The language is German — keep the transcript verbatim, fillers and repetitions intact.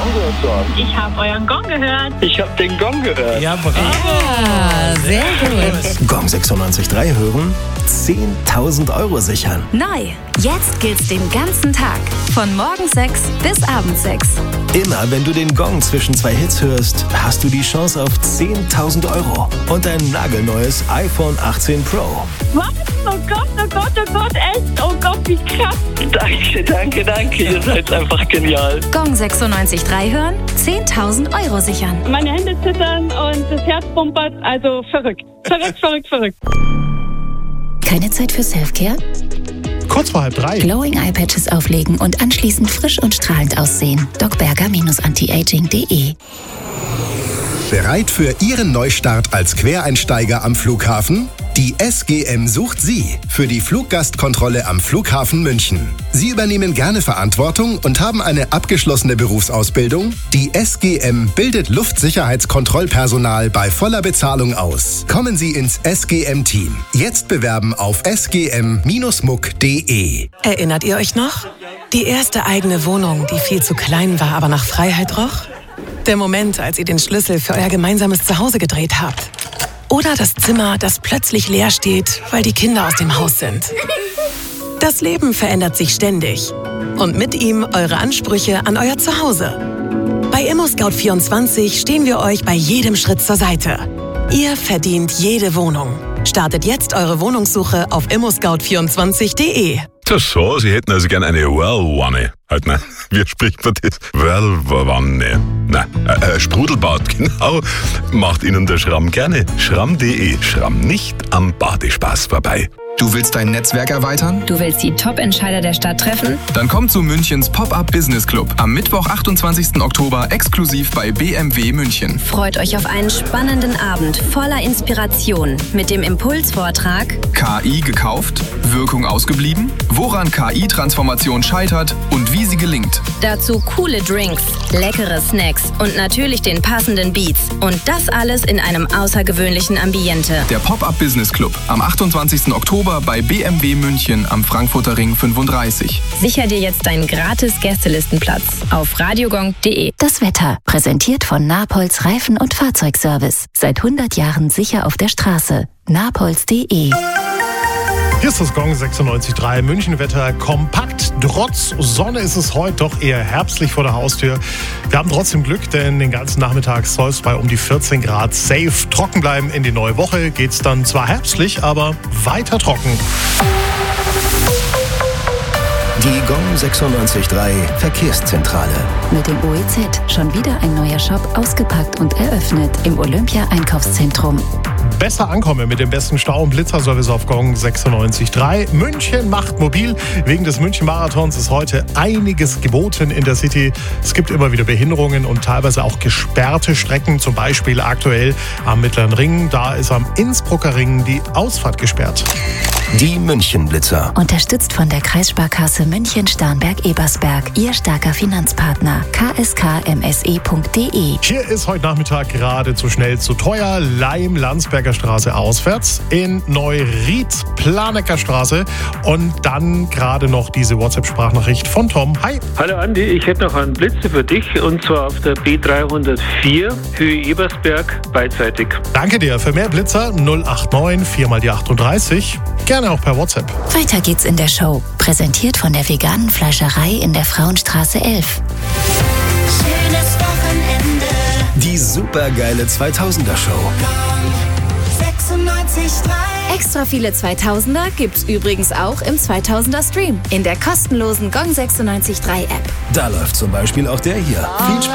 Gong gehört zu haben. Ich habe euren Gong gehört. Ich habe den Gong gehört. Ja, bravo. Ja, sehr gut. Gong sechsundneunzig Komma drei hören, zehntausend Euro sichern. Neu. Jetzt gilt's den ganzen Tag. Von morgens sechs bis abends sechs. Immer wenn du den Gong zwischen zwei Hits hörst, hast du die Chance auf zehntausend Euro und ein nagelneues iPhone achtzehn Pro. Was? Oh Gott, oh Gott, oh Gott, echt? Oh Gott, wie krass. Danke, danke, danke. Ihr seid einfach genial. Gong sechsundneunzig Komma drei hören, zehntausend Euro sichern. Meine Hände zittern und das Herz pumpert, also verrückt. Verrückt, verrückt, verrückt. Keine Zeit für Selfcare? Kurz vor halb drei. Glowing Eye Patches auflegen und anschließend frisch und strahlend aussehen. docberger Anti-Aging Punkt de. Bereit für Ihren Neustart als Quereinsteiger am Flughafen? Die S G M sucht Sie für die Fluggastkontrolle am Flughafen München. Sie übernehmen gerne Verantwortung und haben eine abgeschlossene Berufsausbildung? Die S G M bildet Luftsicherheitskontrollpersonal bei voller Bezahlung aus. Kommen Sie ins S G M-Team. Jetzt bewerben auf s g m Bindestrich muck Punkt de. Erinnert ihr euch noch? Die erste eigene Wohnung, die viel zu klein war, aber nach Freiheit roch? Der Moment, als ihr den Schlüssel für euer gemeinsames Zuhause gedreht habt. Oder das Zimmer, das plötzlich leer steht, weil die Kinder aus dem Haus sind. Das Leben verändert sich ständig. Und mit ihm eure Ansprüche an euer Zuhause. Bei ImmoScout vierundzwanzig stehen wir euch bei jedem Schritt zur Seite. Ihr verdient jede Wohnung. Startet jetzt eure Wohnungssuche auf immo scout vierundzwanzig Punkt de. Das so, Sie hätten also gern eine Whirlwanne. Halt, ne? Wie spricht man das? Whirlwanne. Nein, äh, Sprudelbad, genau. Macht Ihnen der Schramm gerne. Schramm Punkt de. Schramm nicht am Badespaß vorbei. Du willst dein Netzwerk erweitern? Du willst die Top-Entscheider der Stadt treffen? Dann komm zu Münchens Pop-Up Business Club am Mittwoch, achtundzwanzigsten Oktober, exklusiv bei B M W München. Freut euch auf einen spannenden Abend voller Inspiration mit dem Impulsvortrag K I gekauft? Wirkung ausgeblieben? Woran K I-Transformation scheitert und wie sie gelingt? Dazu coole Drinks, leckere Snacks und natürlich den passenden Beats. Und das alles in einem außergewöhnlichen Ambiente. Der Pop-Up Business Club am achtundzwanzigsten Oktober bei B M W München am Frankfurter Ring fünfunddreißig. Sicher dir jetzt deinen gratis Gästelistenplatz auf radiogong Punkt de. Das Wetter, präsentiert von Napolz Reifen- und Fahrzeugservice. Seit hundert Jahren sicher auf der Straße. napolz Punkt de. Hier ist das Gong sechsundneunzig Komma drei. Münchenwetter kompakt. Trotz Sonne ist es heute doch eher herbstlich vor der Haustür. Wir haben trotzdem Glück, denn den ganzen Nachmittag soll es bei um die vierzehn Grad safe trocken bleiben. In die neue Woche geht es dann zwar herbstlich, aber weiter trocken. Die Gong sechsundneunzig Komma drei Verkehrszentrale. Mit dem O E Z schon wieder ein neuer Shop ausgepackt und eröffnet im Olympia-Einkaufszentrum. Besser ankommen mit dem besten Stau- und Blitzerservice auf Gong sechsundneunzig Komma drei. München macht mobil. Wegen des München-Marathons ist heute einiges geboten in der City. Es gibt immer wieder Behinderungen und teilweise auch gesperrte Strecken. Zum Beispiel aktuell am Mittleren Ring. Da ist am Innsbrucker Ring die Ausfahrt gesperrt. Die München-Blitzer. Unterstützt von der Kreissparkasse München-Starnberg-Ebersberg. Ihr starker Finanzpartner. k s k m s e punkt de. Hier ist heute Nachmittag gerade zu schnell zu teuer. Leim, Landsberger Straße auswärts. In Neuried, Planecker Straße. Und dann gerade noch diese WhatsApp-Sprachnachricht von Tom. Hi. Hallo Andi, ich hätte noch einen Blitzer für dich. Und zwar auf der B dreihundertvier, Höhe Ebersberg, beidseitig. Danke dir. Für mehr Blitzer null acht neun vier mal die achtunddreißig. Gerne auch per WhatsApp. Weiter geht's in der Show. Präsentiert von der veganen Fleischerei in der Frauenstraße elf. Schönes Wochenende. Die supergeile zweitausender-Show. sechsundneunzig Komma drei. Extra viele zweitausender gibt's übrigens auch im zweitausender Stream in der kostenlosen Gong sechsundneunzig Komma drei App. Da läuft zum Beispiel auch der hier. Viel Spaß.